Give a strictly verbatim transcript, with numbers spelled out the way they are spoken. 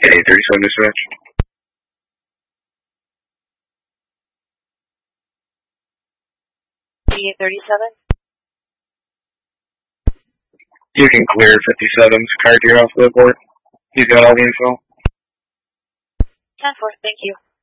eight thirty-seven dispatch. eight thirty-seven. You can clear fifty-seven's car gear off the board. He's got all the info. ten four, thank you.